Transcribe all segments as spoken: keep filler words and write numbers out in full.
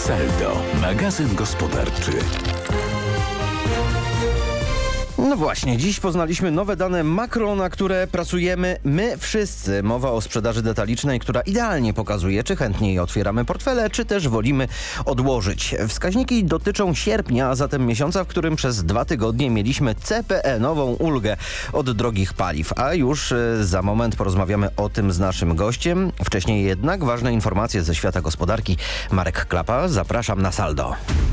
Saldo, magazyn gospodarczy. No właśnie, dziś poznaliśmy nowe dane makro, na które pracujemy my wszyscy. Mowa o sprzedaży detalicznej, która idealnie pokazuje, czy chętniej otwieramy portfele, czy też wolimy odłożyć. Wskaźniki dotyczą sierpnia, a zatem miesiąca, w którym przez dwa tygodnie mieliśmy C P E-nową ulgę od drogich paliw. A już za moment porozmawiamy o tym z naszym gościem. Wcześniej jednak ważne informacje ze świata gospodarki. Marek Klapa, zapraszam na saldo.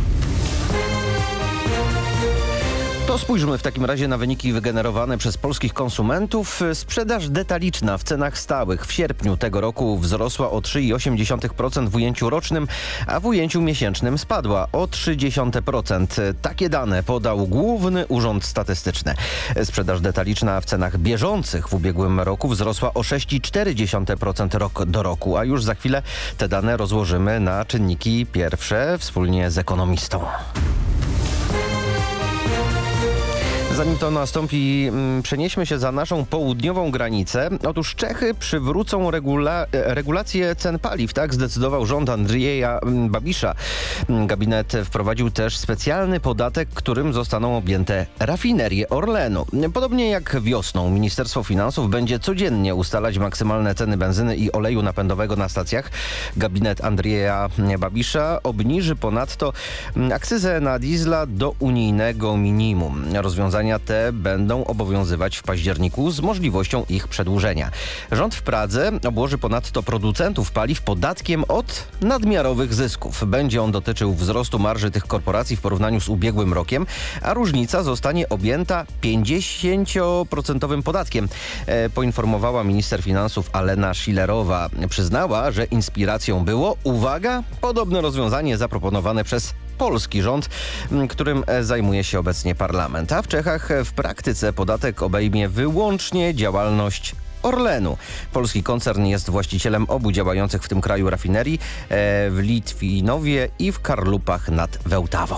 To spójrzmy w takim razie na wyniki wygenerowane przez polskich konsumentów. Sprzedaż detaliczna w cenach stałych w sierpniu tego roku wzrosła o trzy przecinek osiem procent w ujęciu rocznym, a w ujęciu miesięcznym spadła o trzy przecinek trzy procent. Takie dane podał Główny Urząd Statystyczny. Sprzedaż detaliczna w cenach bieżących w ubiegłym roku wzrosła o sześć przecinek cztery procent rok do roku, a już za chwilę te dane rozłożymy na czynniki pierwsze wspólnie z ekonomistą. Zanim to nastąpi, przenieśmy się za naszą południową granicę. Otóż Czechy przywrócą regula- regulację cen paliw. Tak zdecydował rząd Andrzeja Babisza. Gabinet wprowadził też specjalny podatek, którym zostaną objęte rafinerie Orlenu. Podobnie jak wiosną, Ministerstwo Finansów będzie codziennie ustalać maksymalne ceny benzyny i oleju napędowego na stacjach. Gabinet Andrzeja Babisza obniży ponadto akcyzę na diesla do unijnego minimum. Rozwiązania te będą obowiązywać w październiku z możliwością ich przedłużenia. Rząd w Pradze obłoży ponadto producentów paliw podatkiem od nadmiarowych zysków. Będzie on dotyczył wzrostu marży tych korporacji w porównaniu z ubiegłym rokiem, a różnica zostanie objęta pięćdziesięcioprocentowym podatkiem, e, poinformowała minister finansów Alena Schillerowa. Przyznała, że inspiracją było, uwaga, podobne rozwiązanie zaproponowane przez polski rząd, którym zajmuje się obecnie parlament. A w Czechach w praktyce podatek obejmie wyłącznie działalność Orlenu. Polski koncern jest właścicielem obu działających w tym kraju rafinerii w Litwinowie i w Karlupach nad Wełtawą.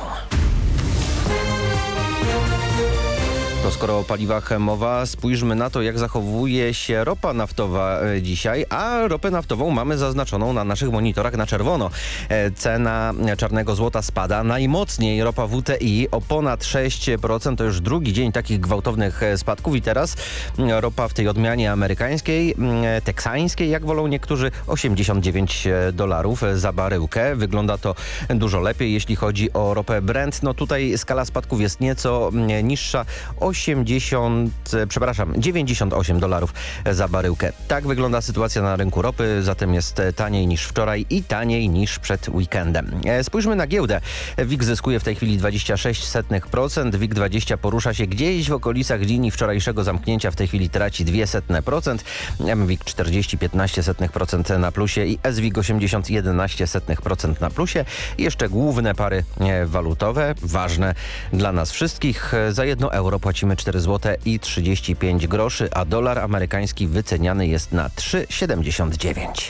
To skoro o paliwach mowa, spójrzmy na to, jak zachowuje się ropa naftowa dzisiaj, a ropę naftową mamy zaznaczoną na naszych monitorach na czerwono. Cena czarnego złota spada najmocniej. Ropa W T I o ponad sześć procent, to już drugi dzień takich gwałtownych spadków i teraz ropa w tej odmianie amerykańskiej, teksańskiej, jak wolą niektórzy, osiemdziesiąt dziewięć dolarów za baryłkę. Wygląda to dużo lepiej, jeśli chodzi o ropę Brent. No tutaj skala spadków jest nieco niższa, osiemdziesiąt, przepraszam, dziewięćdziesiąt osiem dolarów za baryłkę. Tak wygląda sytuacja na rynku ropy, zatem jest taniej niż wczoraj i taniej niż przed weekendem. Spójrzmy na giełdę. W I K zyskuje w tej chwili dwadzieścia sześć przecinek pięć procent, W I K dwadzieścia porusza się gdzieś w okolicach linii wczorajszego zamknięcia, w tej chwili traci dwa przecinek zero procent, M W I K czterdzieści przecinek piętnaście procent na plusie i S W I K osiemdziesiąt jedenaście przecinek procent na plusie. I jeszcze główne pary walutowe, ważne dla nas wszystkich. Za jedno euro płacimy cztery złote i trzydzieści pięć groszy, a dolar amerykański wyceniany jest na trzy przecinek siedemdziesiąt dziewięć.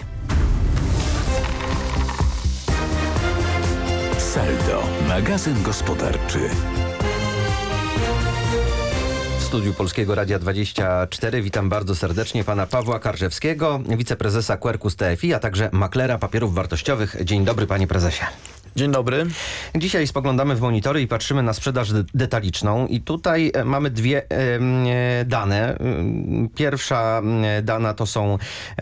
Saldo, magazyn gospodarczy. W studiu Polskiego Radia dwadzieścia cztery witam bardzo serdecznie pana Pawła Karżewskiego, wiceprezesa Quercus T F I, a także maklera papierów wartościowych. Dzień dobry, panie prezesie. Dzień dobry. Dzisiaj spoglądamy w monitory i patrzymy na sprzedaż de- detaliczną i tutaj e, mamy dwie e, dane. Pierwsza e, dana to są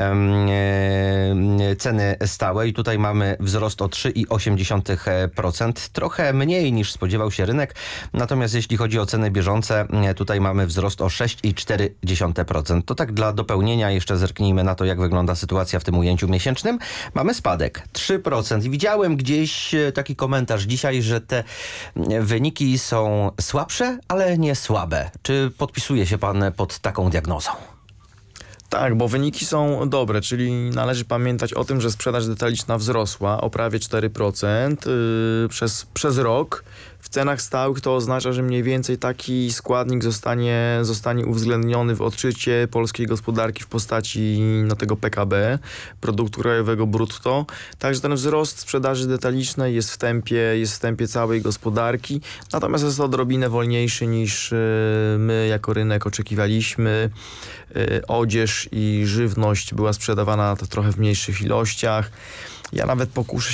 e, ceny stałe i tutaj mamy wzrost o trzy przecinek osiem procent. Trochę mniej niż spodziewał się rynek, natomiast jeśli chodzi o ceny bieżące, e, tutaj mamy wzrost o sześć przecinek cztery procent. To tak dla dopełnienia jeszcze zerknijmy na to, jak wygląda sytuacja w tym ujęciu miesięcznym. Mamy spadek trzy procent i widziałem gdzieś taki komentarz dzisiaj, że te wyniki są słabsze, ale nie słabe. Czy podpisuje się pan pod taką diagnozą? Tak, bo wyniki są dobre, czyli należy pamiętać o tym, że sprzedaż detaliczna wzrosła o prawie cztery procent yy, przez, przez rok. W cenach stałych to oznacza, że mniej więcej taki składnik zostanie, zostanie uwzględniony w odczycie polskiej gospodarki w postaci no, tego P K B, produktu krajowego brutto. Także ten wzrost sprzedaży detalicznej jest w tempie, jest w tempie całej gospodarki, natomiast jest odrobinę wolniejszy niż y, my jako rynek oczekiwaliśmy. Y, odzież i żywność była sprzedawana trochę w mniejszych ilościach. Ja nawet pokuszę